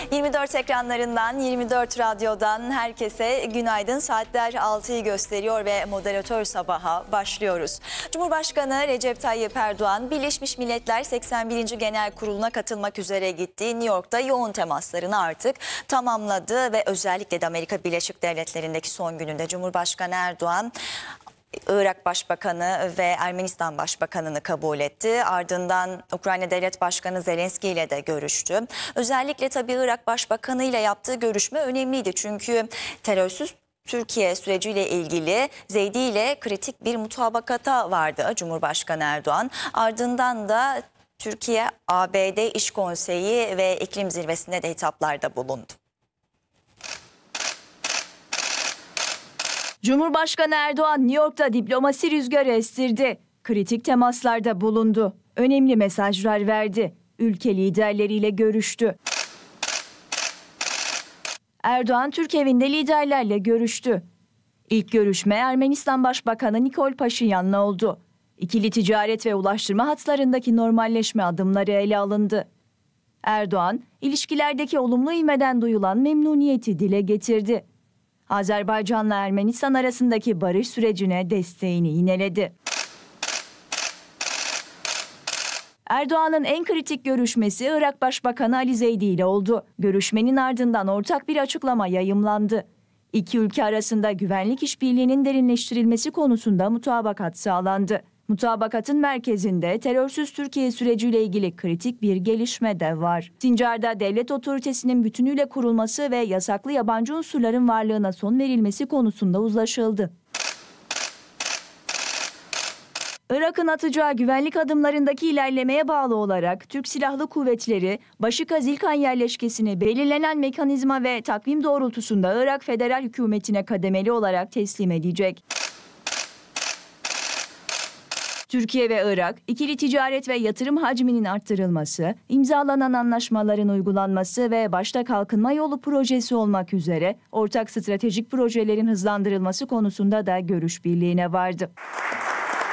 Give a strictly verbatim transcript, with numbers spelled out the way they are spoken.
yirmi dört ekranlarından, yirmi dört radyodan herkese günaydın. Saatler altıyı gösteriyor ve moderatör sabaha başlıyoruz. Cumhurbaşkanı Recep Tayyip Erdoğan, Birleşmiş Milletler seksen birinci Genel Kurulu'na katılmak üzere gittiği New York'ta yoğun temaslarını artık tamamladı ve özellikle de Amerika Birleşik Devletleri'ndeki son gününde Cumhurbaşkanı Erdoğan, Irak Başbakanı ve Ermenistan Başbakanı'nı kabul etti. Ardından Ukrayna Devlet Başkanı Zelenski ile de görüştü. Özellikle tabii Irak Başbakanı ile yaptığı görüşme önemliydi. Çünkü terörsüz Türkiye süreciyle ilgili Zeydi ile kritik bir mutabakata vardı Cumhurbaşkanı Erdoğan. Ardından da Türkiye A B D İş Konseyi ve iklim zirvesinde de hitaplarda bulundu. Cumhurbaşkanı Erdoğan New York'ta diplomasi rüzgarı estirdi. Kritik temaslarda bulundu. Önemli mesajlar verdi. Ülke liderleriyle görüştü. Erdoğan Türk evinde liderlerle görüştü. İlk görüşme Ermenistan Başbakanı Nikol Paşinyan'la oldu. İkili ticaret ve ulaştırma hatlarındaki normalleşme adımları ele alındı. Erdoğan, ilişkilerdeki olumlu ivmeden duyulan memnuniyeti dile getirdi. Azerbaycan'la Ermenistan arasındaki barış sürecine desteğini yineledi. Erdoğan'ın en kritik görüşmesi Irak Başbakanı Ali Zeydi ile oldu. Görüşmenin ardından ortak bir açıklama yayımlandı. İki ülke arasında güvenlik işbirliğinin derinleştirilmesi konusunda mutabakat sağlandı. Mutabakatın merkezinde terörsüz Türkiye süreciyle ilgili kritik bir gelişme de var. Sincar'da devlet otoritesinin bütünüyle kurulması ve yasaklı yabancı unsurların varlığına son verilmesi konusunda uzlaşıldı. Irak'ın atacağı güvenlik adımlarındaki ilerlemeye bağlı olarak Türk Silahlı Kuvvetleri, Başıkaz İlkan yerleşkesini belirlenen mekanizma ve takvim doğrultusunda Irak Federal Hükümeti'ne kademeli olarak teslim edecek. Türkiye ve Irak, ikili ticaret ve yatırım hacminin arttırılması, imzalanan anlaşmaların uygulanması ve başta kalkınma yolu projesi olmak üzere ortak stratejik projelerin hızlandırılması konusunda da görüş birliğine vardı.